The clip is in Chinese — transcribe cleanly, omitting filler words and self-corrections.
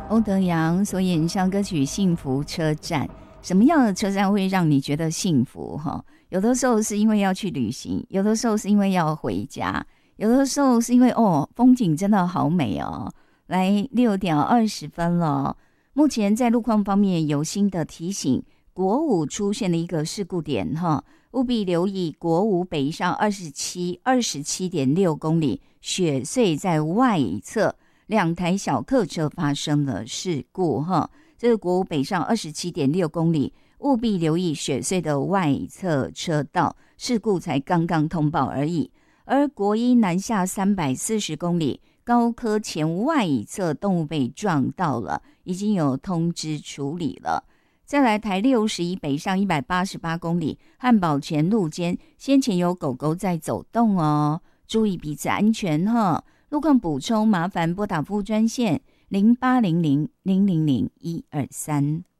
欧德阳所演唱歌曲《幸福车站》，什么样的车站会让你觉得幸福？有的时候是因为要去旅行，有的时候是因为要回家，有的时候是因为风景真的好美哦。来6:20了，目前在路况方面有新的提醒，国五出现了一个事故点务必留意国五北上27.6公里，雪隧在外侧2台小客车发生了事故这个国五北上27.6公里，务必留意雪隧的外侧车道，事故才刚刚通报而已。而国一南下340公里，高科前外侧动物被撞到了，已经有通知处理了。再来台61北上188公里，汉宝前路间先前有狗狗在走动哦，注意彼此安全路况补充麻烦拨打服务专线0800-000-123。